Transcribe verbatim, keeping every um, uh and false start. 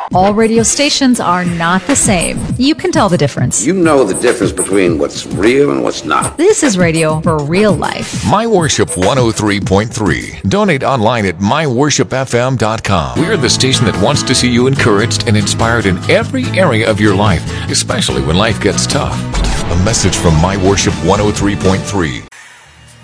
All radio stations are not the same. You can tell the difference. You know the difference between what's real and what's not. This is radio for real life. My Worship one oh three point three. Donate online at my worship f m dot com. We're the station that wants to see you encouraged and inspired in every area of your life, especially when life gets tough. A message from My Worship one oh three point three.